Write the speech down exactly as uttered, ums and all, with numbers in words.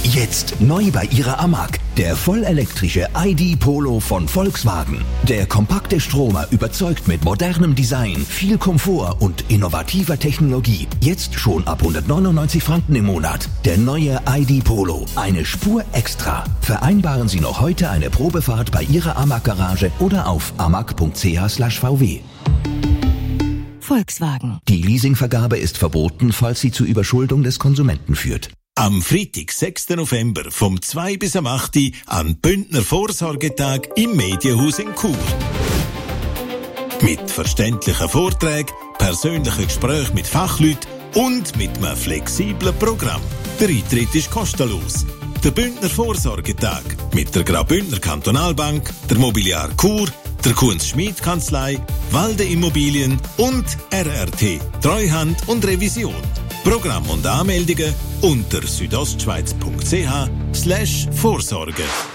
Jetzt neu bei Ihrer Amag. Der vollelektrische I D Polo von Volkswagen. Der kompakte Stromer überzeugt mit modernem Design, viel Komfort und innovativer Technologie. Jetzt schon ab hundertneunundneunzig Franken im Monat. Der neue I D Polo. Eine Spur extra. Vereinbaren Sie noch heute eine Probefahrt bei Ihrer Amag-Garage oder auf amag punkt c h slash v w. Volkswagen. Die Leasingvergabe ist verboten, falls sie zu Überschuldung des Konsumenten führt. Am Freitag, sechsten November, vom zwei bis am acht an Bündner Vorsorgetag im Medienhaus in Chur. Mit verständlichen Vorträgen, persönlichen Gesprächen mit Fachleuten und mit einem flexiblen Programm. Der Eintritt ist kostenlos. Der Bündner Vorsorgetag mit der Graubündner Kantonalbank, der Mobiliar Chur, der Kunz-Schmid-Kanzlei, Walde Immobilien und R R T, Treuhand und Revision. Programm und Anmeldungen unter südostschweiz punkt c h slash Vorsorge.